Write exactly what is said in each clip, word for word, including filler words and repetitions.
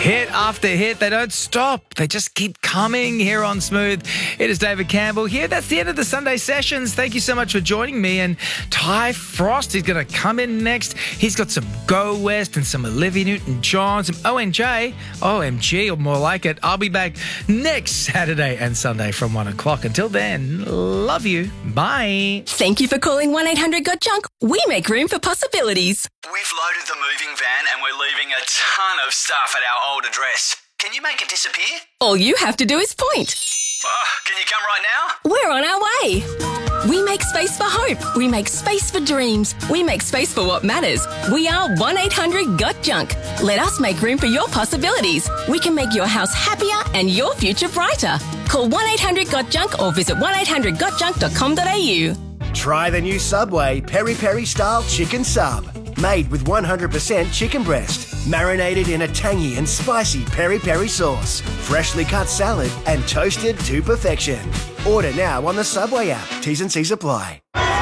Hit after hit, they don't stop. They just keep coming here on Smooth. It is David Campbell here. That's the end of the Sunday sessions. Thank you so much for joining me. And Ty Frost is going to come in next. He's got some Go West and some Olivia Newton-John, some O M J, O M G or more like it. I'll be back next Saturday and Sunday from one o'clock. Until then, love you. Bye. Thank you for calling one eight hundred got junk. We make room for possibilities. We've loaded the moving van and we're leaving a ton of stuff at our old address. Can you make it disappear? All you have to do is point. Oh, can you come right now? We're on our way. We make space for hope. We make space for dreams. We make space for what matters. We are one eight hundred got junk. Let us make room for your possibilities. We can make your house happier and your future brighter. Call one eight hundred got junk or visit one eight hundred got junk dot com dot a u. Try the new Subway Peri Peri Style Chicken Sub. Made with one hundred percent chicken breast, marinated in a tangy and spicy peri-peri sauce, freshly cut salad and toasted to perfection. Order now on the Subway app. T's and C's apply.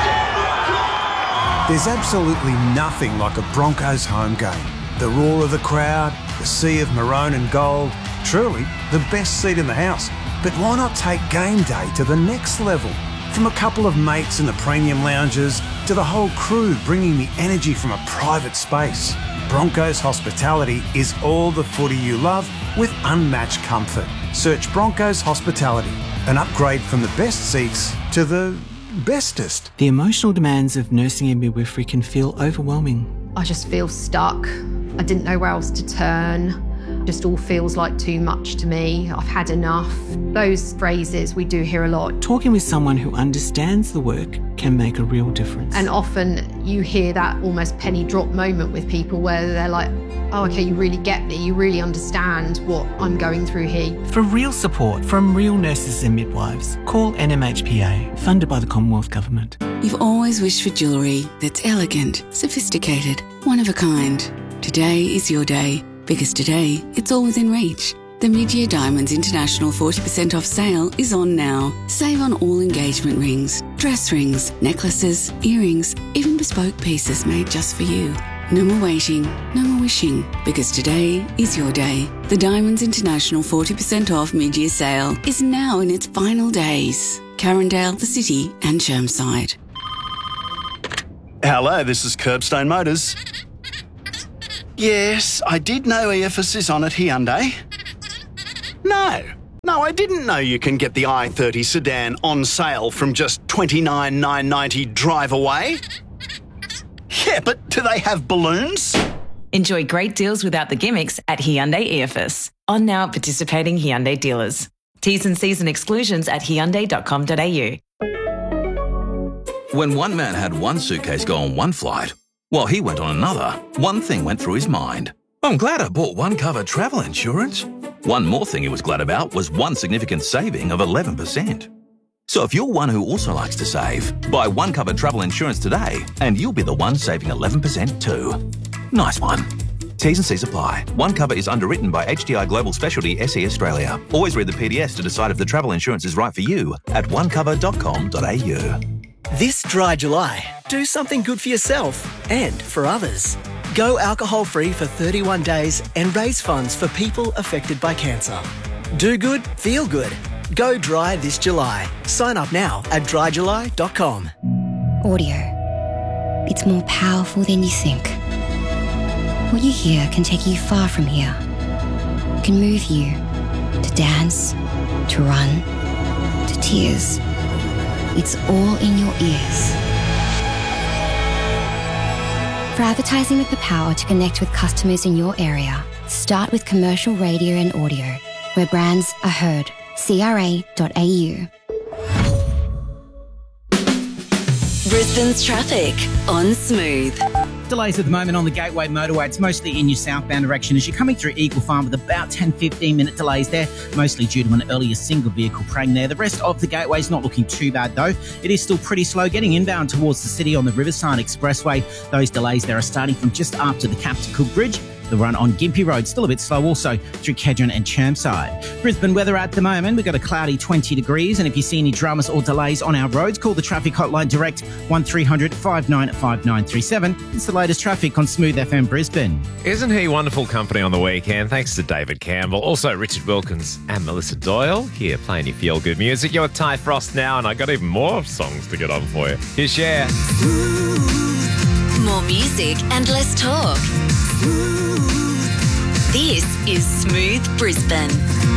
There's absolutely nothing like a Broncos home game. The roar of the crowd, the sea of maroon and gold, truly the best seat in the house. But why not take game day to the next level? From a couple of mates in the premium lounges to the whole crew bringing the energy from a private space. Broncos Hospitality is all the footy you love with unmatched comfort. Search Broncos Hospitality, an upgrade from the best seats to the bestest. The emotional demands of nursing and midwifery can feel overwhelming. I just feel stuck. I didn't know where else to turn. Just all feels like too much to me. I've had enough. Those phrases we do hear a lot. Talking with someone who understands the work can make a real difference. And often you hear that almost penny drop moment with people where they're like, oh, okay, you really get me. You really understand what I'm going through here. For real support from real nurses and midwives, call N M H P A, funded by the Commonwealth Government. You've always wished for jewellery that's elegant, sophisticated, one of a kind. Today is your day. Because today, it's all within reach. The Mid-Year Diamonds International forty percent off sale is on now. Save on all engagement rings, dress rings, necklaces, earrings, even bespoke pieces made just for you. No more waiting, no more wishing, because today is your day. The Diamonds International forty percent off mid-year sale is now in its final days. Carindale, the City and Chermside. Hello, this is Curbstone Motors. Yes, I did know E F S is on at Hyundai. No, no, I didn't know you can get the i thirty sedan on sale from just twenty-nine thousand nine hundred ninety dollars drive away. Yeah, but do they have balloons? Enjoy great deals without the gimmicks at Hyundai E F S. On now at participating Hyundai dealers. T's and C's and exclusions at hyundai dot com dot a u. When one man had one suitcase go on one flight, while he went on another, one thing went through his mind. I'm glad I bought One Cover travel insurance. One more thing he was glad about was one significant saving of eleven percent. So if you're one who also likes to save, buy One Cover travel insurance today and you'll be the one saving eleven percent too. Nice one. T's and C's apply. One Cover is underwritten by H D I Global Specialty S E Australia. Always read the P D S to decide if the travel insurance is right for you at one cover dot com dot a u. This dry July, do something good for yourself and for others. Go alcohol-free for thirty-one days and raise funds for people affected by cancer. Do good, feel good. Go dry this July. Sign up now at dry july dot com. Audio. It's more powerful than you think. What you hear can take you far from here. It can move you to dance, to run, to tears. It's all in your ears. For advertising with the power to connect with customers in your area, start with commercial radio and audio, where brands are heard. C R A dot A U. Brisbane's traffic on Smooth. Delays at the moment on the Gateway Motorway. It's mostly in your southbound direction as you're coming through Eagle Farm with about ten to fifteen minute delays there, mostly due to an earlier single vehicle prang there. The rest of the Gateway is not looking too bad though. It is still pretty slow getting inbound towards the city on the Riverside Expressway. Those delays there are starting from just after the Captain Cook Bridge The run on Gympie Road still a bit slow also through Kedron and Chermside. Brisbane weather at the moment, we've got a cloudy twenty degrees, and if you see any dramas or delays on our roads, call the traffic hotline direct one three hundred five nine five nine three seven. It's the latest traffic on Smooth F M Brisbane. Isn't he wonderful company on the weekend? Thanks to David Campbell. Also Richard Wilkins and Melissa Doyle here playing your feel-good music. You're with Ty Frost now, and I got even more songs to get on for you. Here's Cher. More music and less talk. This is Smooth Brisbane.